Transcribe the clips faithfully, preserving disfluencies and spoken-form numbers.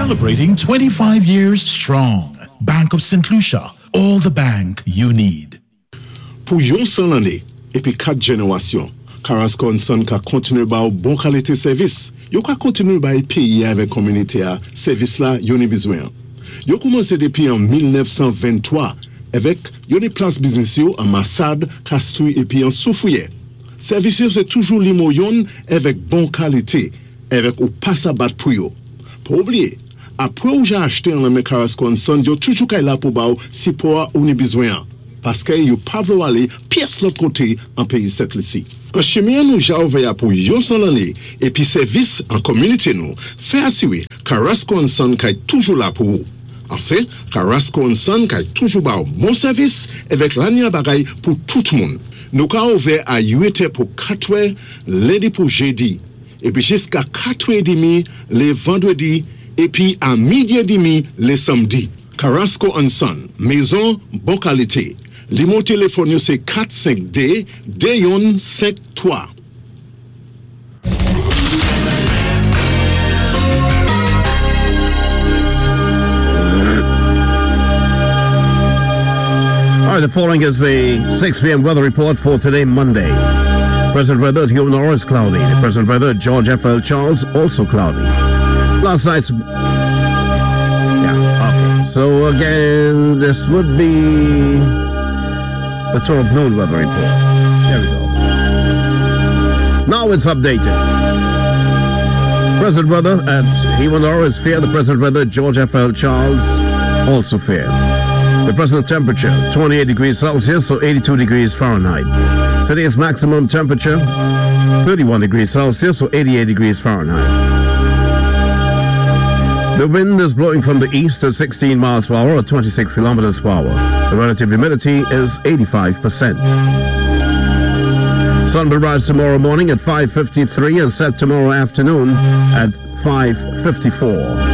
celebrating twenty-five years strong. Bank of Saint Lucia, all the bank you need. Pour yon cent l'année et puis quatre générations, Carrasco and Son ka continue ba bon qualité service. Yo ka continue ba payer avec communauté a service là yon besoin. Yo commencé depuis en dix-neuf cent vingt-trois avec yon place business yo en Massad, Castouille et puis en Soufouye. Service yo c'est toujours limoyon avec bon qualité, avec ou pas à battre pour yo. Pas oublier, après ou j'ai acheté un lame Carrasco and Son, yo toujours kay là pour ba si pour ou ni besoin. Parce que yo pas vouloir aller pièce l'autre côté en pays cette ici. En chemin nous j'ai ouvert pour yon cent l'année et puis service en communauté nous fait assurer Carrasco and Son kay toujours là pour vous. En fait, Carrasco and Son kay toujours ba bon service avec l'année bagay pour tout le monde. Nous avons ouvert à huit heures pour quatre heures, lundi pour jeudi, et puis jusqu'à quatre heures trente les vendredis, et puis à midi et demi les samedis. Carrasco and Son, maison, bonne qualité. Les mots téléphone c'est quatre cinq D, D cinq trois. All right, the following is the six p.m. weather report for today, Monday. Present weather at Human is cloudy. The present weather at George F L Charles, also cloudy. Last night's... Yeah, okay. So again, this would be the twelve noon weather report. There we go. Now it's updated. Present weather at Human is fair. The present weather at George F L Charles, also fair. The present temperature, twenty-eight degrees Celsius, so eighty-two degrees Fahrenheit. Today's maximum temperature, thirty-one degrees Celsius, so eighty-eight degrees Fahrenheit. The wind is blowing from the east at sixteen miles per hour or twenty-six kilometers per hour. The relative humidity is eighty-five percent. Sun will rise tomorrow morning at five fifty-three and set tomorrow afternoon at five fifty-four.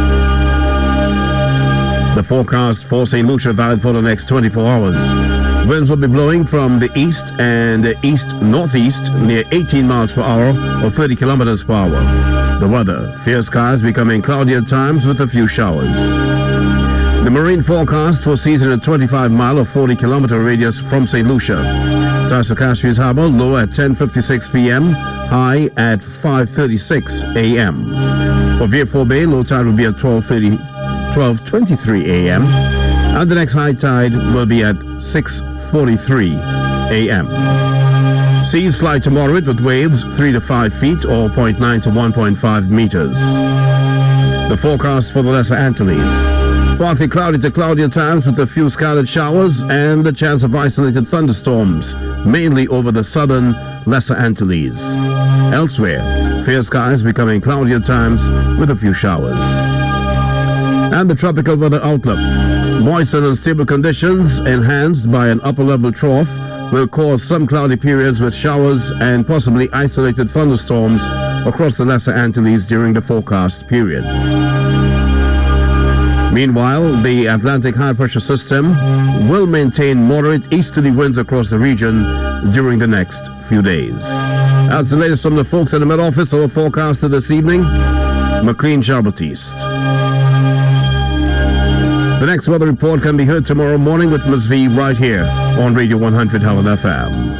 The forecast for Saint Lucia valid for the next twenty-four hours. Winds will be blowing from the east and east-northeast near eighteen miles per hour or thirty kilometers per hour. The weather, fair skies becoming cloudy at times with a few showers. The marine forecast for season at twenty-five mile or forty kilometer radius from Saint Lucia. Tides for Castries Harbour, low at ten fifty-six p.m., high at five thirty-six a.m. For Vieux-Fort Bay, low tide will be at twelve twenty-three a.m. and the next high tide will be at six forty-three a.m. Seas slight to moderate with waves three to five feet or zero point nine to one point five meters. The forecast for the Lesser Antilles. Partly cloudy to cloudy at times with a few scattered showers and the chance of isolated thunderstorms, mainly over the southern Lesser Antilles. Elsewhere, fair skies becoming cloudy at times with a few showers. And the tropical weather outlook. Moist and unstable conditions enhanced by an upper-level trough will cause some cloudy periods with showers and possibly isolated thunderstorms across the Lesser Antilles during the forecast period. Meanwhile, the Atlantic high-pressure system will maintain moderate easterly winds across the region during the next few days. That's the latest from the folks in the Met Office. Our forecast this evening, McLean Jean-Baptiste. The next weather report can be heard tomorrow morning with Miz V right here on Radio one hundred Helen F M.